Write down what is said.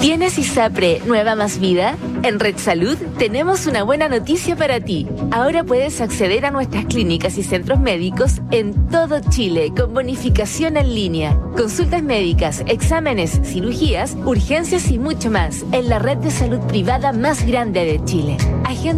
¿Tienes ISAPRE Nueva Más Vida? En Red Salud tenemos una buena noticia para ti. Ahora puedes acceder a nuestras clínicas y centros médicos en todo Chile con bonificación en línea, consultas médicas, exámenes, cirugías, urgencias y mucho más en la red de salud privada más grande de Chile. Agenda